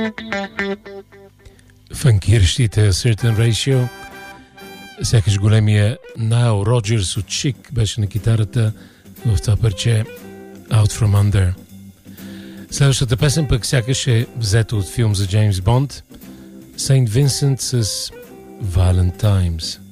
Fankirxti A Certain Ratio sekk xgulemja Now Rogers u Chick biex n-kitarta u f'taperċe Out From Under. Следващата ta' pesem pък сякаш взето от филм за Джеймс Бонд St. Vincent's Valentines.